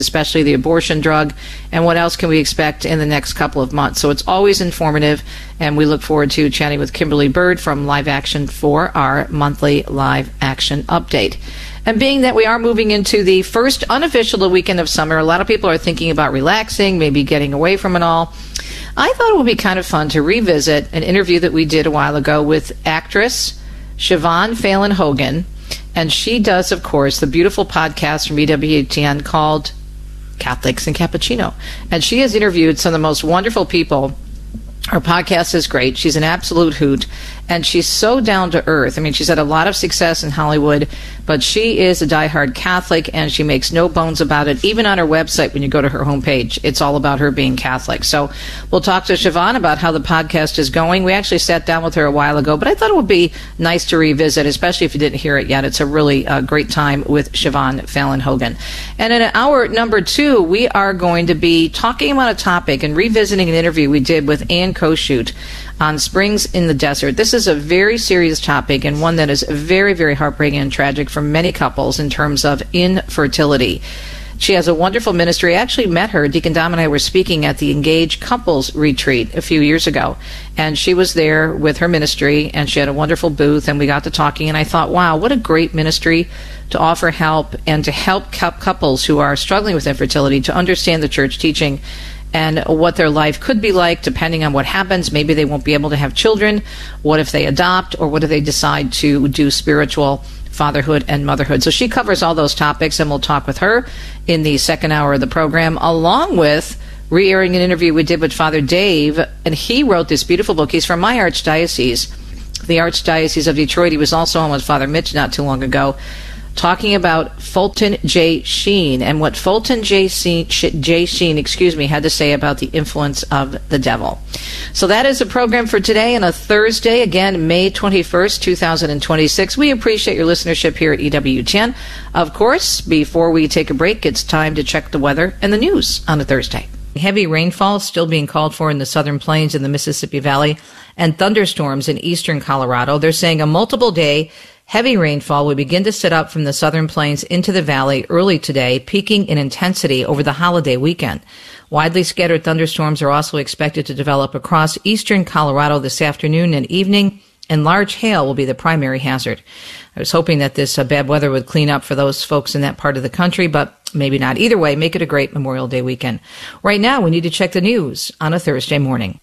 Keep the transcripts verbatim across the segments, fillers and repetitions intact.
especially the abortion drug, and what else can we expect in the next couple of months. So it's always informative, and we look forward to chatting with Kimberly Bird from Live Action for our monthly Live Action update. And being that we are moving into the first unofficial weekend of summer, a lot of people are thinking about relaxing, maybe getting away from it all. I thought it would be kind of fun to revisit an interview that we did a while ago with actress Siobhan Fallon Hogan, and she does, of course, the beautiful podcast from E W T N called Catholics and Cappuccino. And she has interviewed some of the most wonderful people. Her podcast is great. She's an absolute hoot, and she's so down to earth. I mean, she's had a lot of success in Hollywood, but she is a diehard Catholic, and she makes no bones about it. Even on her website, when you go to her homepage, it's all about her being Catholic. So we'll talk to Siobhan about how the podcast is going. We actually sat down with her a while ago, but I thought it would be nice to revisit, especially if you didn't hear it yet. It's a really uh, great time with Siobhan Fallon Hogan. And in hour number two, we are going to be talking about a topic and revisiting an interview we did with Ann Koshut on Springs in the Desert. This is a very serious topic, and one that is very, very heartbreaking and tragic for many couples in terms of infertility. She has a wonderful ministry. I actually met her. Deacon Dom and I were speaking at the Engaged Couples Retreat a few years ago, and she was there with her ministry, and she had a wonderful booth, and we got to talking, and I thought, wow, what a great ministry to offer help and to help couples who are struggling with infertility to understand the church teaching and what their life could be like depending on what happens. Maybe they won't be able to have children. What if they adopt, or what if they decide to do spiritual fatherhood and motherhood? So she covers all those topics, and we'll talk with her in the second hour of the program, along with re-airing an interview we did with Father Dave, and he wrote this beautiful book. He's from my archdiocese, the Archdiocese of Detroit. He was also on with Father Mitch not too long ago, talking about Fulton J. Sheen and what Fulton J. Sheen, J. Sheen, excuse me, had to say about the influence of the devil. So that is the program for today on a Thursday, again, May twenty-first, two thousand twenty-six. We appreciate your listenership here at E W T N. Of course, before we take a break, it's time to check the weather and the news on a Thursday. Heavy rainfall still being called for in the southern plains in the Mississippi Valley, and thunderstorms in eastern Colorado. They're saying a multiple-day heavy rainfall will begin to set up from the southern plains into the valley early today, peaking in intensity over the holiday weekend. Widely scattered thunderstorms are also expected to develop across eastern Colorado this afternoon and evening, and large hail will be the primary hazard. I was hoping that this uh, bad weather would clean up for those folks in that part of the country, but maybe not. Either way, make it a great Memorial Day weekend. Right now, we need to check the news on a Thursday morning.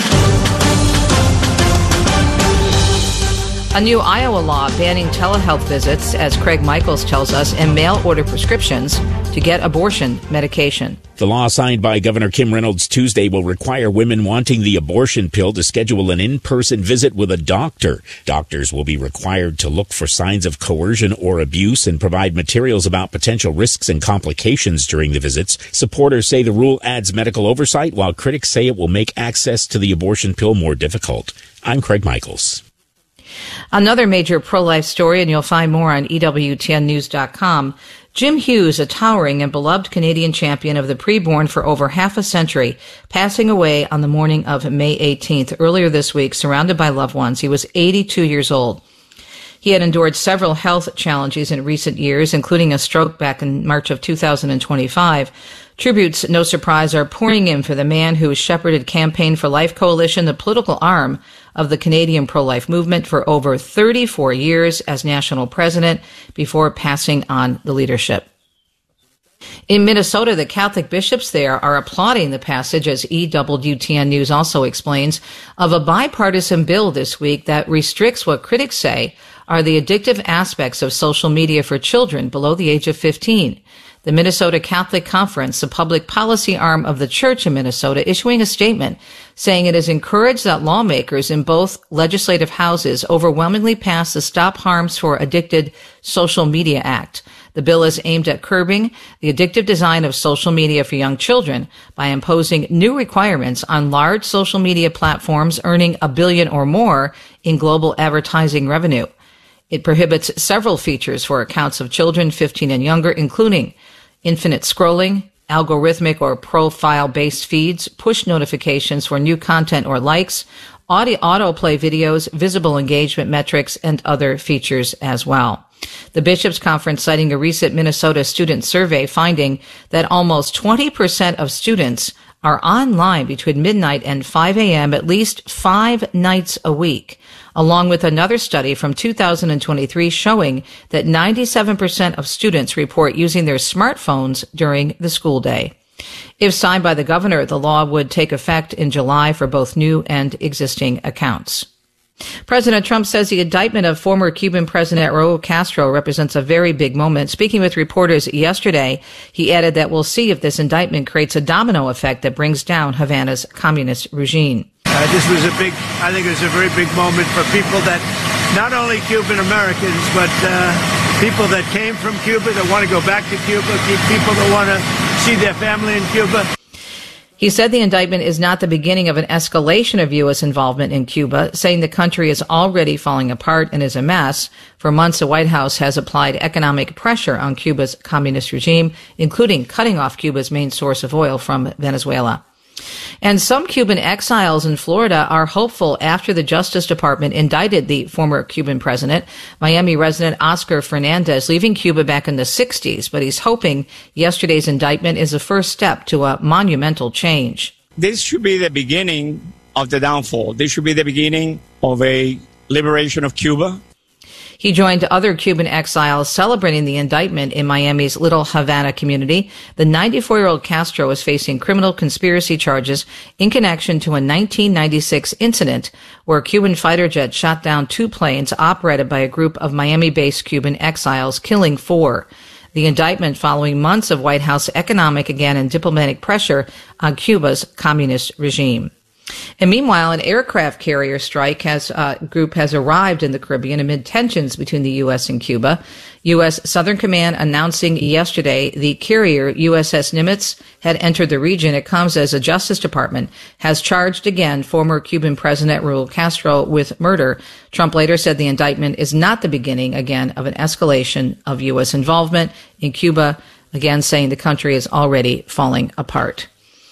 A new Iowa law banning telehealth visits, as Craig Michaels tells us, and mail-order prescriptions to get abortion medication. The law signed by Governor Kim Reynolds Tuesday will require women wanting the abortion pill to schedule an in-person visit with a doctor. Doctors will be required to look for signs of coercion or abuse and provide materials about potential risks and complications during the visits. Supporters say the rule adds medical oversight, while critics say it will make access to the abortion pill more difficult. I'm Craig Michaels. Another major pro-life story, and you'll find more on E W T N news dot com. Jim Hughes, a towering and beloved Canadian champion of the preborn for over half a century, passing away on the morning of May eighteenth, earlier this week, surrounded by loved ones. He was eighty-two years old. He had endured several health challenges in recent years, including a stroke back in March of two thousand twenty-five. Tributes, no surprise, are pouring in for the man who shepherded Campaign for Life Coalition, the political arm of the Canadian pro-life movement, for over thirty-four years as national president before passing on the leadership. In Minnesota, the Catholic bishops there are applauding the passage, as E W T N News also explains, of a bipartisan bill this week that restricts what critics say are the addictive aspects of social media for children below the age of fifteen. The Minnesota Catholic Conference, the public policy arm of the church in Minnesota, issuing a statement saying it has encouraged that lawmakers in both legislative houses overwhelmingly pass the Stop Harms for Addicted Social Media Act. The bill is aimed at curbing the addictive design of social media for young children by imposing new requirements on large social media platforms earning a billion or more in global advertising revenue. It prohibits several features for accounts of children fifteen and younger, including infinite scrolling, algorithmic or profile-based feeds, push notifications for new content or likes, audio autoplay videos, visible engagement metrics, and other features as well. The Bishops' Conference citing a recent Minnesota student survey finding that almost twenty percent of students are online between midnight and five a.m. at least five nights a week, along with another study from two thousand twenty-three showing that ninety-seven percent of students report using their smartphones during the school day. If signed by the governor, the law would take effect in July for both new and existing accounts. President Trump says the indictment of former Cuban President Raul Castro represents a very big moment. Speaking with reporters yesterday, he added that we'll see if this indictment creates a domino effect that brings down Havana's communist regime. Uh, this was a big, I think it was a very big moment for people that, not only Cuban Americans, but uh, people that came from Cuba, that want to go back to Cuba, people that want to see their family in Cuba. He said the indictment is not the beginning of an escalation of U S involvement in Cuba, saying the country is already falling apart and is a mess. For months, the White House has applied economic pressure on Cuba's communist regime, including cutting off Cuba's main source of oil from Venezuela. And some Cuban exiles in Florida are hopeful after the Justice Department indicted the former Cuban president, Miami resident Oscar Fernandez, leaving Cuba back in the sixties, but he's hoping yesterday's indictment is a first step to a monumental change. This should be the beginning of the downfall. This should be the beginning of a liberation of Cuba. He joined other Cuban exiles celebrating the indictment in Miami's Little Havana community. The ninety-four-year-old Castro is facing criminal conspiracy charges in connection to a nineteen ninety-six incident where Cuban fighter jets shot down two planes operated by a group of Miami-based Cuban exiles, killing four. The indictment following months of White House economic, again, and diplomatic pressure on Cuba's communist regime. And meanwhile, an aircraft carrier strike has uh, group has arrived in the Caribbean amid tensions between the U S and Cuba. U S Southern Command announcing yesterday the carrier U S S Nimitz had entered the region. It comes as the Justice Department has charged again former Cuban President Raul Castro with murder. Trump later said the indictment is not the beginning, again, of an escalation of U S involvement in Cuba, again saying the country is already falling apart.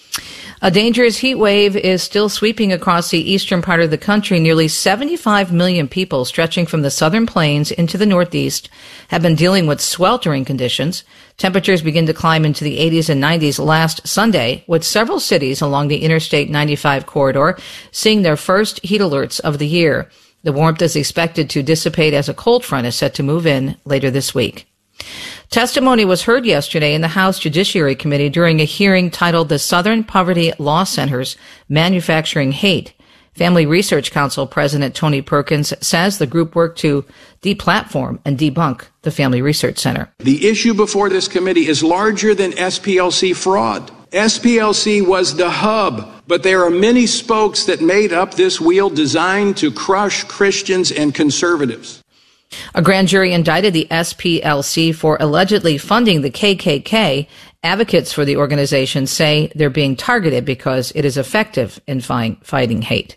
A dangerous heat wave is still sweeping across the eastern part of the country. Nearly seventy-five million people stretching from the southern plains into the northeast have been dealing with sweltering conditions. Temperatures begin to climb into the eighties and nineties last Sunday, with several cities along the Interstate ninety-five corridor seeing their first heat alerts of the year. The warmth is expected to dissipate as a cold front is set to move in later this week. Testimony was heard yesterday in the House Judiciary Committee during a hearing titled The Southern Poverty Law Centers Manufacturing Hate. Family Research Council President Tony Perkins says the group worked to deplatform and debunk the Family Research Center. The issue before this committee is larger than S P L C fraud. S P L C was the hub, but there are many spokes that made up this wheel designed to crush Christians and conservatives. A grand jury indicted the S P L C for allegedly funding the K K K. Advocates for the organization say they're being targeted because it is effective in fi- fighting hate.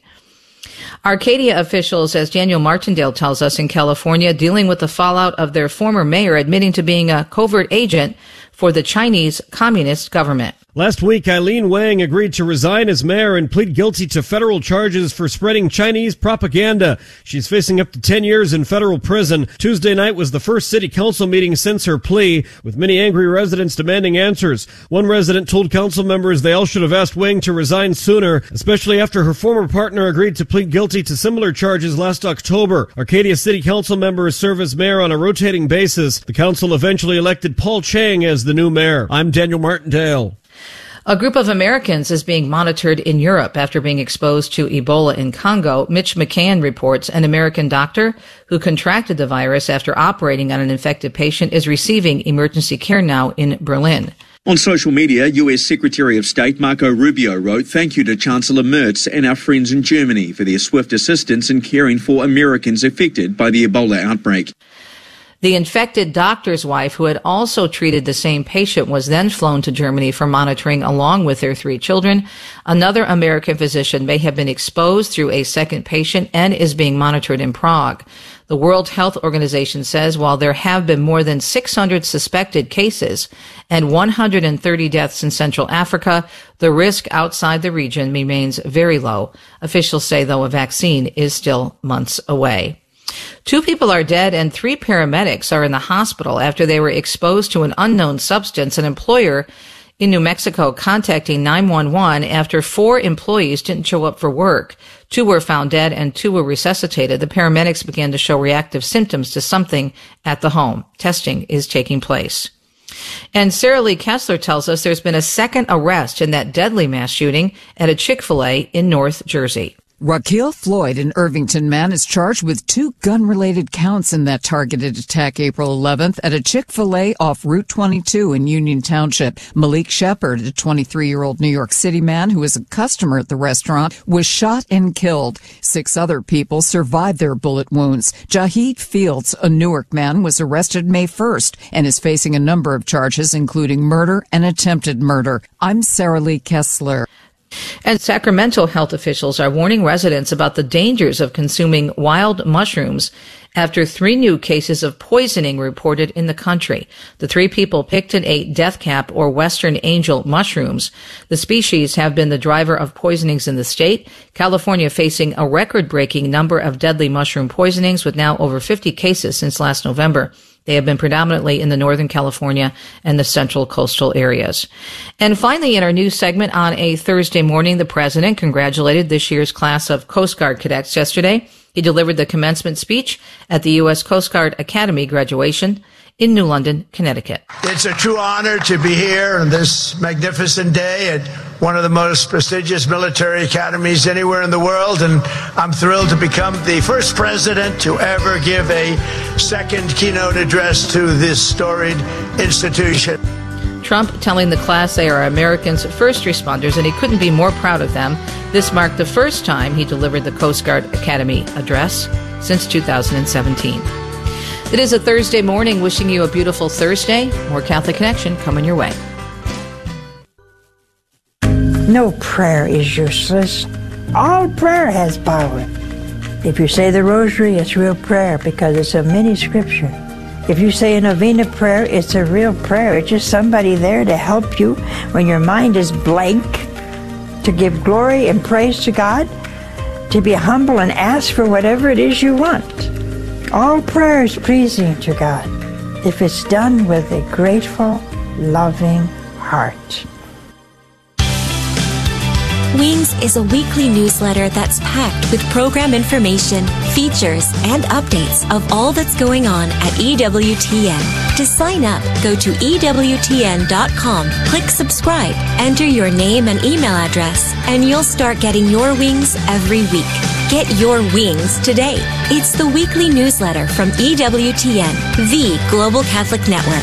Arcadia officials, as Daniel Martindale tells us in California, dealing with the fallout of their former mayor admitting to being a covert agent for the Chinese Communist government. Last week, Eileen Wang agreed to resign as mayor and plead guilty to federal charges for spreading Chinese propaganda. She's facing up to ten years in federal prison. Tuesday night was the first city council meeting since her plea, with many angry residents demanding answers. One resident told council members they all should have asked Wang to resign sooner, especially after her former partner agreed to plead guilty to similar charges last October. Arcadia city council members serve as mayor on a rotating basis. The council eventually elected Paul Chang as the new mayor. I'm Daniel Martindale. A group of Americans is being monitored in Europe after being exposed to Ebola in Congo. Mitch McCann reports an American doctor who contracted the virus after operating on an infected patient is receiving emergency care now in Berlin. On social media, U S Secretary of State Marco Rubio wrote, "Thank you to Chancellor Merz and our friends in Germany for their swift assistance in caring for Americans affected by the Ebola outbreak." The infected doctor's wife, who had also treated the same patient, was then flown to Germany for monitoring along with their three children. Another American physician may have been exposed through a second patient and is being monitored in Prague. The World Health Organization says while there have been more than six hundred suspected cases and one hundred thirty deaths in Central Africa, the risk outside the region remains very low. Officials say, though, a vaccine is still months away. Two people are dead and three paramedics are in the hospital after they were exposed to an unknown substance. An employer in New Mexico contacting nine one one after four employees didn't show up for work. Two were found dead and two were resuscitated. The paramedics began to show reactive symptoms to something at the home. Testing is taking place. And Sarah Lee Kessler tells us there's been a second arrest in that deadly mass shooting at a Chick-fil-A in North Jersey. Raquel Floyd, an Irvington man, is charged with two gun-related counts in that targeted attack April eleventh at a Chick-fil-A off Route twenty-two in Union Township. Malik Shepard, a twenty-three-year-old New York City man who was a customer at the restaurant, was shot and killed. Six other people survived their bullet wounds. Jaheed Fields, a Newark man, was arrested May first and is facing a number of charges, including murder and attempted murder. I'm Sarah Lee Kessler. And Sacramento health officials are warning residents about the dangers of consuming wild mushrooms after three new cases of poisoning reported in the country. The three people picked and ate death cap or Western angel mushrooms. The species have been the driver of poisonings in the state. California facing a record-breaking number of deadly mushroom poisonings with now over fifty cases since last November. They have been predominantly in the Northern California and the central coastal areas. And finally, in our news segment on a Thursday morning, the president congratulated this year's class of Coast Guard cadets yesterday. He delivered the commencement speech at the U S Coast Guard Academy graduation in New London, Connecticut. It's a true honor to be here on this magnificent day at one of the most prestigious military academies anywhere in the world, and I'm thrilled to become the first president to ever give a second keynote address to this storied institution. Trump telling the class they are Americans' first responders, and he couldn't be more proud of them. This marked the first time he delivered the Coast Guard Academy address since two thousand seventeen. It is a Thursday morning, wishing you a beautiful Thursday. More Catholic Connection coming your way. No prayer is useless. All prayer has power. If you say the rosary, it's real prayer because it's a mini scripture. If you say a novena prayer, it's a real prayer. It's just somebody there to help you when your mind is blank, to give glory and praise to God, to be humble and ask for whatever it is you want. All prayer is pleasing to God if it's done with a grateful, loving heart. Wings is a weekly newsletter that's packed with program information, features, and updates of all that's going on at E W T N. To sign up, go to E W T N dot com, click subscribe, enter your name and email address, and you'll start getting your wings every week. Get your wings today. It's the weekly newsletter from E W T N, the Global Catholic Network.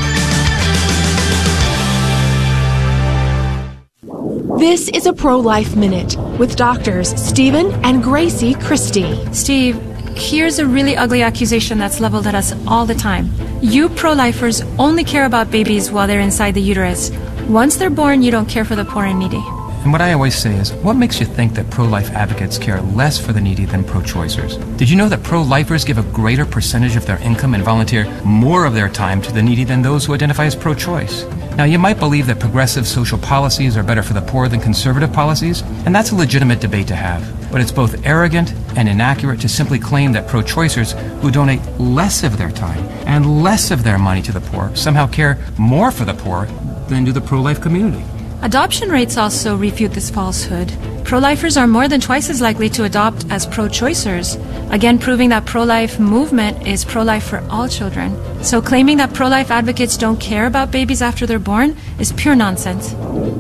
This is a Pro-Life Minute with doctors Stephen and Gracie Christie. Steve, here's a really ugly accusation that's leveled at us all the time. You pro-lifers only care about babies while they're inside the uterus. Once they're born, you don't care for the poor and needy. And what I always say is, what makes you think that pro-life advocates care less for the needy than pro-choicers? Did you know that pro-lifers give a greater percentage of their income and volunteer more of their time to the needy than those who identify as pro-choice? Now, you might believe that progressive social policies are better for the poor than conservative policies, and that's a legitimate debate to have. But it's both arrogant and inaccurate to simply claim that pro-choicers who donate less of their time and less of their money to the poor somehow care more for the poor than do the pro-life community. Adoption rates also refute this falsehood. Pro-lifers are more than twice as likely to adopt as pro-choicers, again proving that pro-life movement is pro-life for all children. So claiming that pro-life advocates don't care about babies after they're born is pure nonsense.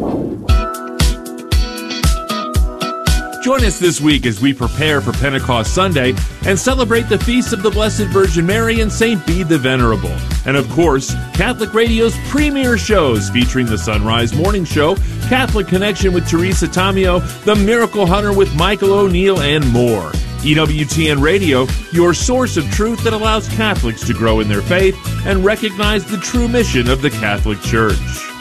Join us this week as we prepare for Pentecost Sunday and celebrate the feasts of the Blessed Virgin Mary and Saint Bede the Venerable. And of course, Catholic Radio's premier shows featuring the Sunrise Morning Show, Catholic Connection with Teresa Tamio, The Miracle Hunter with Michael O'Neill, and more. E W T N Radio, your source of truth that allows Catholics to grow in their faith and recognize the true mission of the Catholic Church.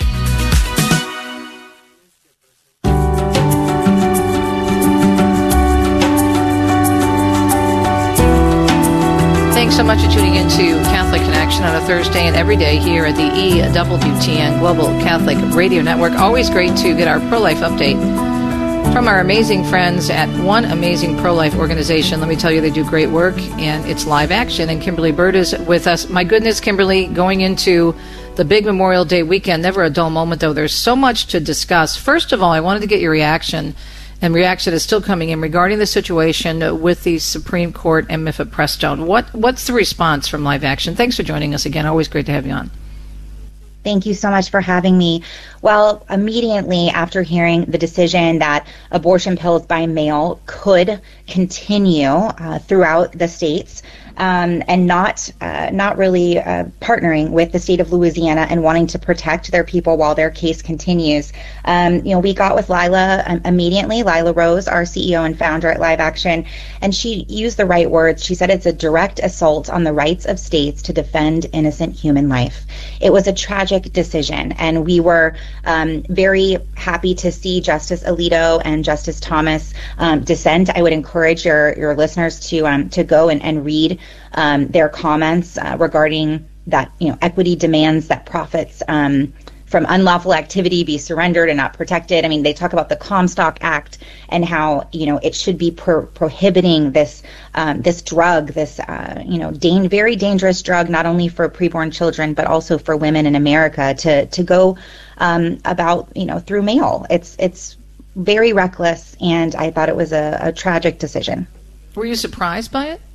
Thanks so much for tuning in to Catholic Connection on a Thursday and every day here at the E W T N Global Catholic Radio Network. Always great to get our pro-life update From our amazing friends at One Amazing Pro-Life Organization, let me tell you, they do great work, and it's Live Action, and Kimberly Bird is with us. My goodness, Kimberly, going into the big Memorial Day weekend, never a dull moment, though. There's so much to discuss. First of all, I wanted to get your reaction, and reaction is still coming in, regarding the situation with the Supreme Court and mifepristone. What, what's the response from Live Action? Thanks for joining us again. Always great to have you on. Thank you so much for having me. Well, immediately after hearing the decision that abortion pills by mail could continue uh, throughout the states, um, and not uh, not really uh, partnering with the state of Louisiana and wanting to protect their people while their case continues, um, you know, we got with Lila um, immediately. Lila Rose, our C E O and founder at Live Action, and she used the right words. She said it's a direct assault on the rights of states to defend innocent human life. It was a tragic decision, and we were um, very happy to see Justice Alito and Justice Thomas um, dissent. I would encourage your your listeners to um, to go and, and read um, their comments uh, regarding that. You know, equity demands that profits um, from unlawful activity be surrendered and not protected. I mean, they talk about the Comstock Act and how, you know, it should be pro- prohibiting this um, this drug, this, uh, you know, da- very dangerous drug, not only for preborn children, but also for women in America to to go um, about, you know, through mail. It's it's very reckless, and I thought it was a, a tragic decision. Were you surprised by it?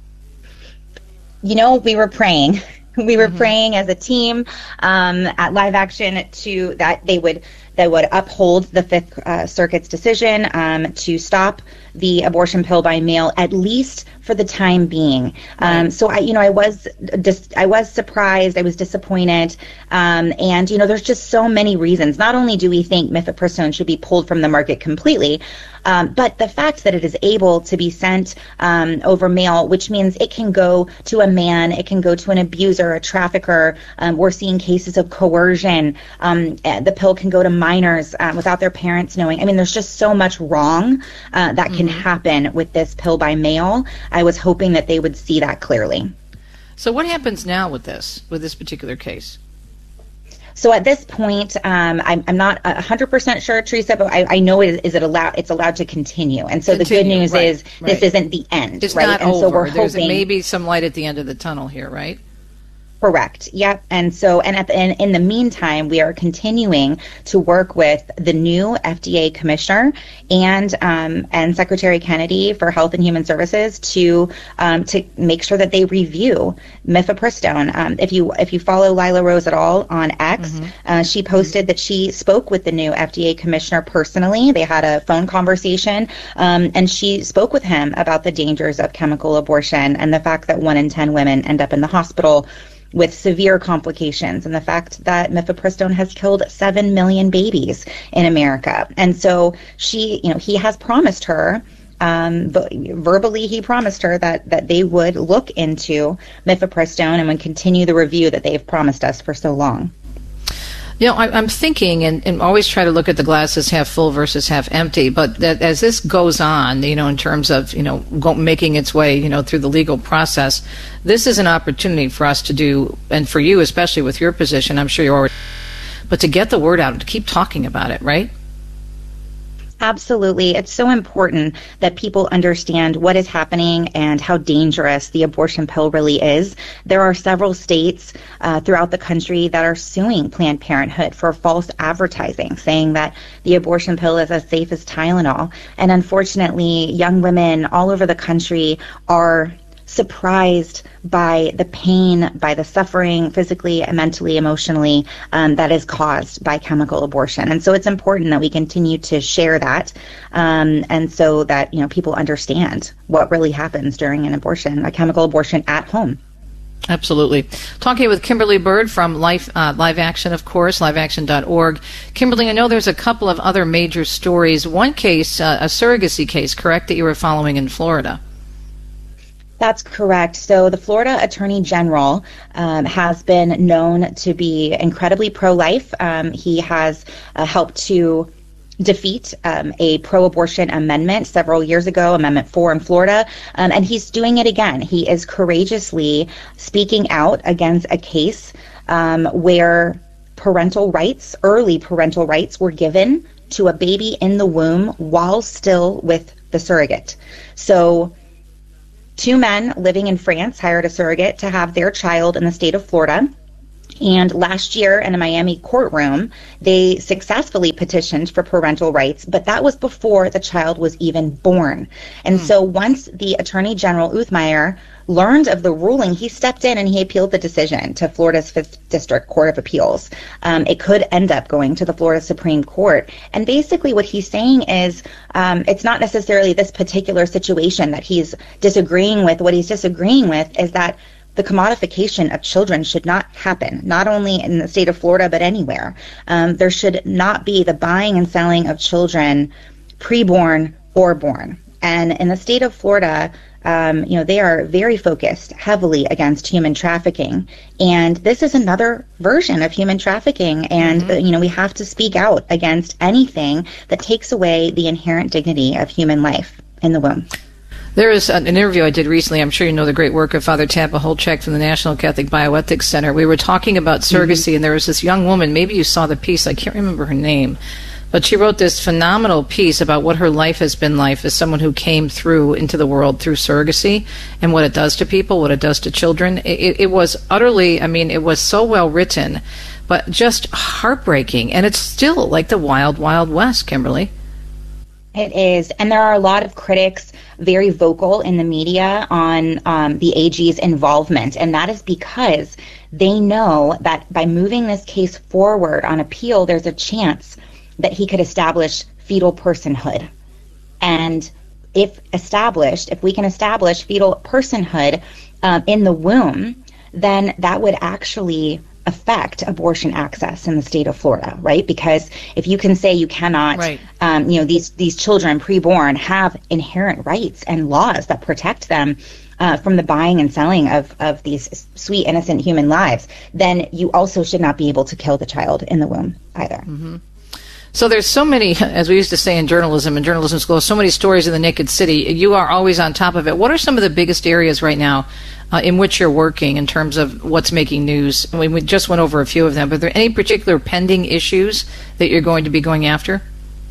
You know, we were praying. We were mm-hmm. praying as a team um, at Live Action to that they would they would uphold the Fifth uh, Circuit's decision um, to stop the abortion pill by mail, at least for the time being. Um, so I, you know, I was just I was surprised. I was disappointed, um, and you know, there's just so many reasons. Not only do we think mifepristone should be pulled from the market completely, um, but the fact that it is able to be sent um, over mail, which means it can go to a man, it can go to an abuser, a trafficker. Um, we're seeing cases of coercion. Um, the pill can go to minors uh, without their parents knowing. I mean, there's just so much wrong uh, that can happen with this pill by mail. I was hoping that they would see that clearly. So what happens now with this, with this particular case? So at this point, um, I'm, I'm not one hundred percent sure, Teresa, but I, I know it is, is it allowed, it's allowed to continue. And so continue, the good news right, is right. this isn't the end. It's right? not and over. So we're There's hoping, maybe some light at the end of the tunnel here, right? Correct. Yep. And so, and at the, and in the meantime, we are continuing to work with the new F D A commissioner and um, and Secretary Kennedy for Health and Human Services to um, to make sure that they review mifepristone. Um, if you if you follow Lila Rose at all on X, mm-hmm. uh, she posted mm-hmm. that she spoke with the new F D A commissioner personally. They had a phone conversation, um, and she spoke with him about the dangers of chemical abortion and the fact that one in ten women end up in the hospital with severe complications, and the fact that mifepristone has killed seven million babies in America. And so she, you know, he has promised her, um, verbally he promised her that, that they would look into mifepristone and would continue the review that they've promised us for so long. You know, I, I'm thinking, and, and always try to look at the glass as half full versus half empty, but that as this goes on, you know, in terms of, you know, go, making its way, you know, through the legal process, this is an opportunity for us to do, and for you, especially with your position, I'm sure you're already, but to get the word out and to keep talking about it, right? Absolutely. It's so important that people understand what is happening and how dangerous the abortion pill really is. There are several states uh, throughout the country that are suing Planned Parenthood for false advertising, saying that the abortion pill is as safe as Tylenol. And unfortunately, young women all over the country are surprised by the pain, by the suffering, physically, mentally, emotionally, um, that is caused by chemical abortion. And so it's important that we continue to share that, um, and so that, you know, people understand what really happens during an abortion, a chemical abortion at home. Absolutely. Talking with Kimberly Bird from Life, uh, Live Action, of course, live action dot org. Kimberly, I know there's a couple of other major stories. One case, uh, a surrogacy case, correct, that you were following in Florida? That's correct. So the Florida Attorney General um, has been known to be incredibly pro-life. Um, he has uh, helped to defeat um, a pro-abortion amendment several years ago, Amendment four in Florida, um, and he's doing it again. He is courageously speaking out against a case um, where parental rights, early parental rights, were given to a baby in the womb while still with the surrogate. So two men living in France hired a surrogate to have their child in the state of Florida. And last year in a Miami courtroom, they successfully petitioned for parental rights, but that was before the child was even born. And mm. so once the Attorney General Uthmeier learned of the ruling, he stepped in and he appealed the decision to Florida's Fifth District Court of Appeals. Um, it could end up going to the Florida Supreme Court. And basically what he's saying is um, it's not necessarily this particular situation that he's disagreeing with. What he's disagreeing with is that the commodification of children should not happen, not only in the state of Florida, but anywhere. Um, there should not be the buying and selling of children preborn or born. And in the state of Florida, um, you know, they are very focused heavily against human trafficking. And this is another version of human trafficking. And, mm-hmm. you know, we have to speak out against anything that takes away the inherent dignity of human life in the womb. There is an interview I did recently. I'm sure you know the great work of Father Tampa Holchek from the National Catholic Bioethics Center. We were talking about surrogacy, mm-hmm. and there was this young woman, maybe you saw the piece, I can't remember her name, but she wrote this phenomenal piece about what her life has been like as someone who came through into the world through surrogacy and what it does to people, what it does to children. It, it was utterly, I mean, it was so well written, but just heartbreaking. And it's still like the wild, wild west, Kimberly. It is. And there are a lot of critics very vocal in the media on um, the A G's involvement. And that is because they know that by moving this case forward on appeal, there's a chance that he could establish fetal personhood. And if established, if we can establish fetal personhood um, in the womb, then that would actually affect abortion access in the state of Florida, right? Because if you can say you cannot, right. um, you know, these these children preborn have inherent rights and laws that protect them uh, from the buying and selling of, of these sweet, innocent human lives, then you also should not be able to kill the child in the womb either. Mm-hmm. So there's so many, as we used to say in journalism, in journalism school, so many stories in the naked city. You are always on top of it. What are some of the biggest areas right now uh, in which you're working in terms of what's making news? I mean, we just went over a few of them, but are there any particular pending issues that you're going to be going after?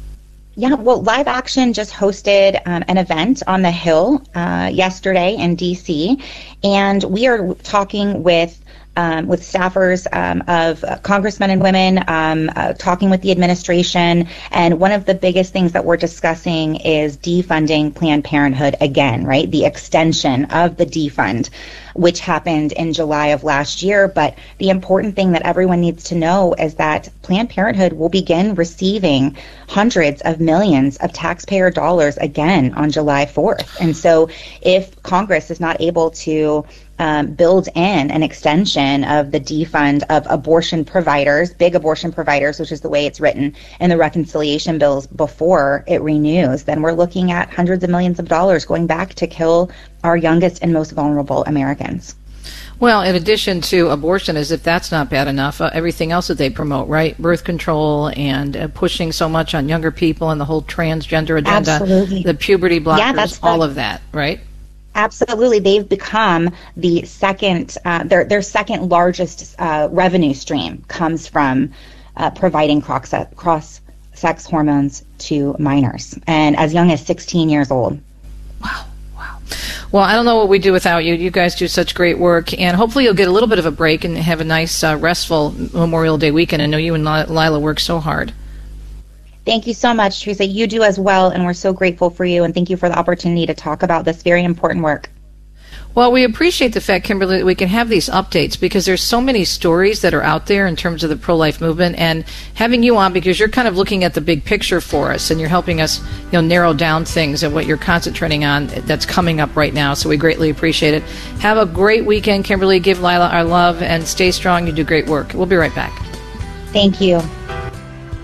Yeah, well, Live Action just hosted um, an event on the Hill uh, yesterday in D C, and we are talking with Um, with staffers um, of uh, congressmen and women, um, uh, talking with the administration. And one of the biggest things that we're discussing is defunding Planned Parenthood again, right? The extension of the defund, which happened in July of last year. But the important thing that everyone needs to know is that Planned Parenthood will begin receiving hundreds of millions of taxpayer dollars again on July fourth. And so if Congress is not able to Um, build in an extension of the defund of abortion providers, big abortion providers, which is the way it's written in the reconciliation bills before it renews, then we're looking at hundreds of millions of dollars going back to kill our youngest and most vulnerable Americans. Well, in addition to abortion, as if that's not bad enough, uh, everything else that they promote, right? Birth control and uh, pushing so much on younger people and the whole transgender agenda, Absolutely. The puberty blockers, yeah, that's the- all of that, right? Absolutely. They've become the second, uh, their, their second largest uh, revenue stream comes from uh, providing cross-sex hormones to minors, and as young as sixteen years old. Wow. Wow. Well, I don't know what we do without you. You guys do such great work, and hopefully you'll get a little bit of a break and have a nice, uh, restful Memorial Day weekend. I know you and Lila work so hard. Thank you so much, Teresa. You do as well, and we're so grateful for you, and thank you for the opportunity to talk about this very important work. Well, we appreciate the fact, Kimberly, that we can have these updates because there's so many stories that are out there in terms of the pro-life movement, and having you on because you're kind of looking at the big picture for us, and you're helping us, you know, narrow down things and what you're concentrating on that's coming up right now, so we greatly appreciate it. Have a great weekend, Kimberly. Give Lila our love, and stay strong. You do great work. We'll be right back. Thank you.